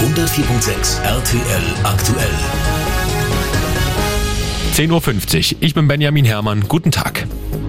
104.6 RTL aktuell. 10.50 Uhr. Ich bin Benjamin Herrmann. Guten Tag.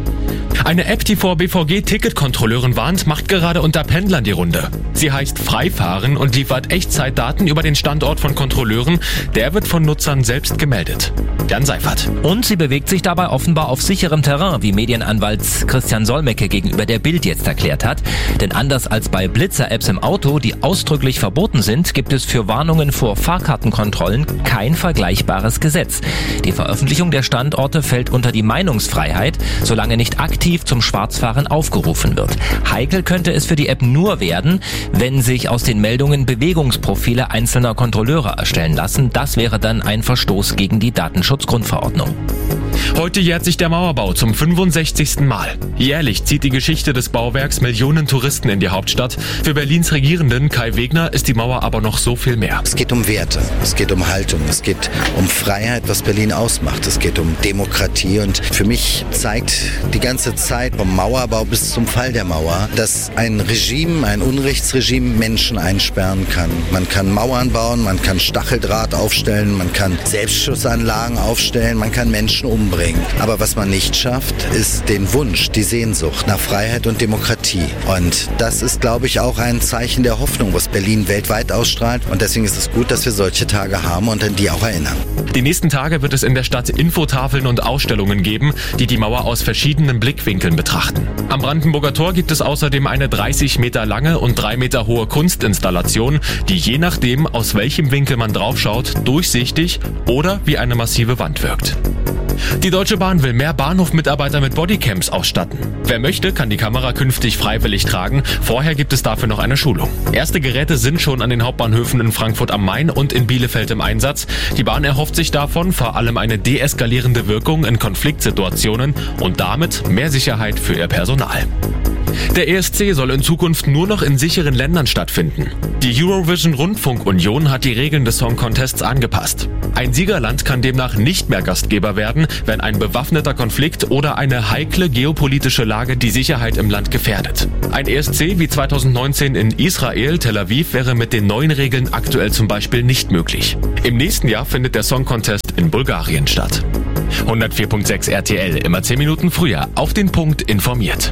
Eine App, die vor BVG-Ticketkontrolleuren warnt, macht gerade unter Pendlern die Runde. Sie heißt Freifahren und liefert Echtzeitdaten über den Standort von Kontrolleuren. Der wird von Nutzern selbst gemeldet. Jan Seifert. Und sie bewegt sich dabei offenbar auf sicherem Terrain, wie Medienanwalt Christian Solmecke gegenüber der Bild jetzt erklärt hat. Denn anders als bei Blitzer-Apps im Auto, die ausdrücklich verboten sind, gibt es für Warnungen vor Fahrkartenkontrollen kein vergleichbares Gesetz. Die Veröffentlichung der Standorte fällt unter die Meinungsfreiheit, solange nicht aktiv zum Schwarzfahren aufgerufen wird. Heikel könnte es für die App nur werden, wenn sich aus den Meldungen Bewegungsprofile einzelner Kontrolleure erstellen lassen. Das wäre dann ein Verstoß gegen die Datenschutzgrundverordnung. Heute jährt sich der Mauerbau zum 65. Mal. Jährlich zieht die Geschichte des Bauwerks Millionen Touristen in die Hauptstadt. Für Berlins Regierenden Kai Wegner ist die Mauer aber noch so viel mehr. Es geht um Werte, es geht um Haltung, es geht um Freiheit, was Berlin ausmacht. Es geht um Demokratie und für mich zeigt die ganze Zeit vom Mauerbau bis zum Fall der Mauer, dass ein Regime, ein Unrechtsregime Menschen einsperren kann. Man kann Mauern bauen, man kann Stacheldraht aufstellen, man kann Selbstschussanlagen aufstellen, man kann Menschen umbringen. Aber was man nicht schafft, ist den Wunsch, die Sehnsucht nach Freiheit und Demokratie. Und das ist, glaube ich, auch ein Zeichen der Hoffnung, was Berlin weltweit ausstrahlt. Und deswegen ist es gut, dass wir solche Tage haben und an die auch erinnern. Die nächsten Tage wird es in der Stadt Infotafeln und Ausstellungen geben, die die Mauer aus verschiedenen Blickwinkeln betrachten. Am Brandenburger Tor gibt es außerdem eine 30 Meter lange und 3 Meter hohe Kunstinstallation, die je nachdem, aus welchem Winkel man draufschaut, durchsichtig oder wie eine massive Wand wirkt. Die Deutsche Bahn will mehr Bahnhofmitarbeiter mit Bodycams ausstatten. Wer möchte, kann die Kamera künftig freiwillig tragen. Vorher gibt es dafür noch eine Schulung. Erste Geräte sind schon an den Hauptbahnhöfen in Frankfurt am Main und in Bielefeld im Einsatz. Die Bahn erhofft sich davon vor allem eine deeskalierende Wirkung in Konfliktsituationen und damit mehr Sicherheit für ihr Personal. Der ESC soll in Zukunft nur noch in sicheren Ländern stattfinden. Die Eurovision Rundfunk Union hat die Regeln des Song Contests angepasst. Ein Siegerland kann demnach nicht mehr Gastgeber werden, wenn ein bewaffneter Konflikt oder eine heikle geopolitische Lage die Sicherheit im Land gefährdet. Ein ESC wie 2019 in Israel, Tel Aviv wäre mit den neuen Regeln aktuell zum Beispiel nicht möglich. Im nächsten Jahr findet der Song Contest in Bulgarien statt. 104.6 RTL, immer 10 Minuten früher, auf den Punkt informiert.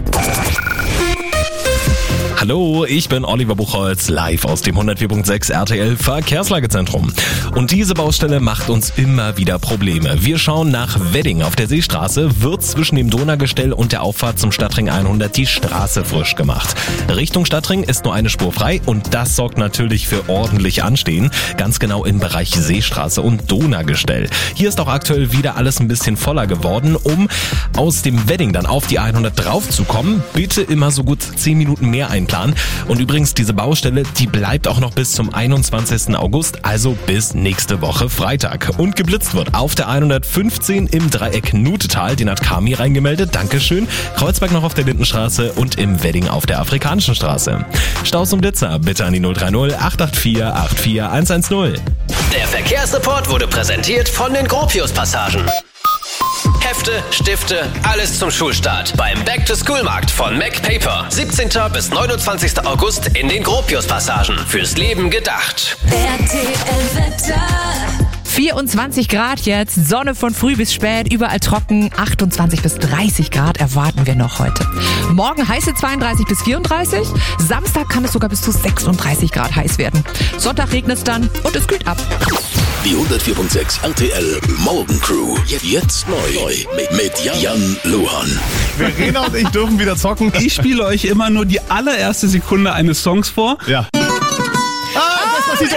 Hallo, ich bin Oliver Buchholz, live aus dem 104.6 RTL Verkehrslagezentrum. Und diese Baustelle macht uns immer wieder Probleme. Wir schauen nach Wedding. Auf der Seestraße wird zwischen dem Donaugestell und der Auffahrt zum Stadtring 100 die Straße frisch gemacht. Richtung Stadtring ist nur eine Spur frei und das sorgt natürlich für ordentlich Anstehen. Ganz genau im Bereich Seestraße und Donaugestell. Hier ist auch aktuell wieder alles ein bisschen voller geworden. Um aus dem Wedding dann auf die 100 drauf zu kommen, bitte immer so gut 10 Minuten mehr einplanen. Und übrigens, diese Baustelle, die bleibt auch noch bis zum 21. August, also bis nächste Woche Freitag. Und geblitzt wird auf der 115 im Dreieck Nutetal, den hat Kami reingemeldet, Dankeschön. Kreuzberg noch auf der Lindenstraße und im Wedding auf der Afrikanischen Straße. Staus und Blitzer bitte an die 030 884 84110. Der Verkehrsreport wurde präsentiert von den Gropius-Passagen. Hefte, Stifte, alles zum Schulstart beim Back-to-School-Markt von MacPaper. 17. bis 29. August in den Gropius-Passagen. Fürs Leben gedacht. RTL-Wetter. 24 Grad jetzt, Sonne von früh bis spät, überall trocken, 28 bis 30 Grad erwarten wir noch heute. Morgen heiße 32 bis 34, Samstag kann es sogar bis zu 36 Grad heiß werden. Sonntag regnet es dann und es kühlt ab. Die 104.6 RTL Morgencrew. Jetzt neu mit Jan Luhan. Verena und ich dürfen wieder zocken. Ich spiele euch immer nur die allererste Sekunde eines Songs vor. Ja. Despacito.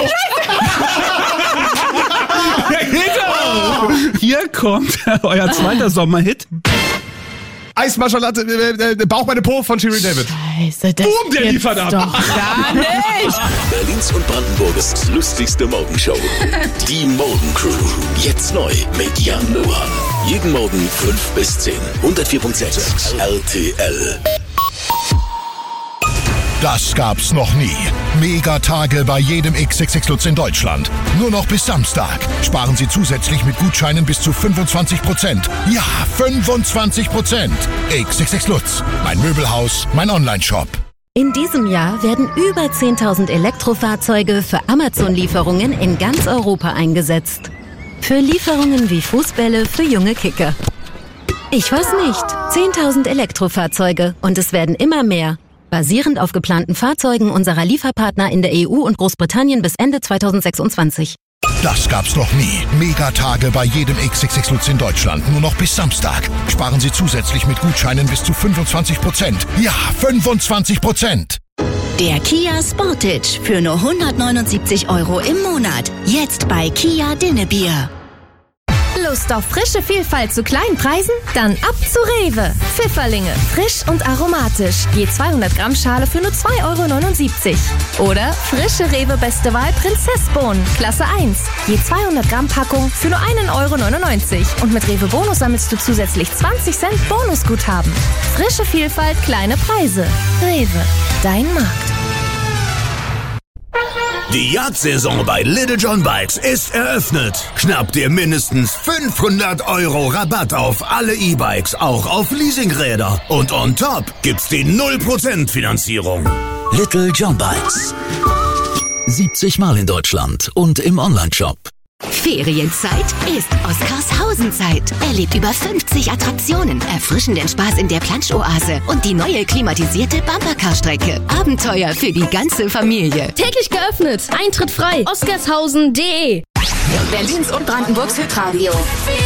Hier kommt euer zweiter Sommerhit. Eismarschalatte, Bauch meine Po von Shirin David. Scheiße, das Boom, der liefert ab. Doch gar nicht. Berlins und Brandenburgs lustigste Morgenshow. Die Morgencrew. Jetzt neu mit Jan Luhan. Jeden Morgen 5 bis 10. 104.6 RTL. Das gab's noch nie. Megatage bei jedem XXX Lutz in Deutschland. Nur noch bis Samstag. Sparen Sie zusätzlich mit Gutscheinen bis zu 25%. Ja, 25%. XXX Lutz. Mein Möbelhaus, mein Onlineshop. In diesem Jahr werden über 10.000 Elektrofahrzeuge für Amazon-Lieferungen in ganz Europa eingesetzt. Für Lieferungen wie Fußbälle für junge Kicker. Ich weiß nicht. 10.000 Elektrofahrzeuge und es werden immer mehr. Basierend auf geplanten Fahrzeugen unserer Lieferpartner in der EU und Großbritannien bis Ende 2026. Das gab's noch nie. Megatage bei jedem XXX Lutz in Deutschland. Nur noch bis Samstag. Sparen Sie zusätzlich mit Gutscheinen bis zu 25%. Ja, 25%. Der Kia Sportage für nur 179 € im Monat. Jetzt bei Kia Dinnebier. Lust auf frische Vielfalt zu kleinen Preisen? Dann ab zu Rewe. Pfifferlinge, frisch und aromatisch. Je 200 Gramm Schale für nur 2,79 €. Oder frische Rewe Beste Wahl Prinzessbohnen, Klasse 1. Je 200 Gramm Packung für nur 1,99 € Und mit Rewe Bonus sammelst du zusätzlich 20 Cent Bonusguthaben. Frische Vielfalt, kleine Preise. Rewe, dein Markt. Die Jagdsaison bei Little John Bikes ist eröffnet. Schnapp dir mindestens 500 € Rabatt auf alle E-Bikes, auch auf Leasingräder. Und on top gibt's die 0% Finanzierung. Little John Bikes. 70 Mal in Deutschland und im Onlineshop. Ferienzeit ist Oskarshausen-Zeit. Erlebt über 50 Attraktionen, erfrischenden Spaß in der Plansch-Oase und die neue klimatisierte Bumpercar-Strecke. Abenteuer für die ganze Familie. Täglich geöffnet. Eintritt frei. Oskarshausen.de. Berlins und Brandenburgs Hitradio.